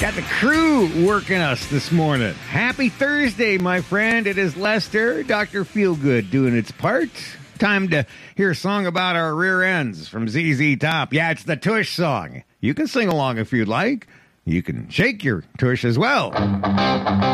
Got the crew working us this morning. Happy Thursday, my friend. It is Lester, Dr. Feelgood, doing its part. Time to hear a song about our rear ends from ZZ Top. Yeah, it's the Tush song. You can sing along if you'd like. You can shake your tush as well.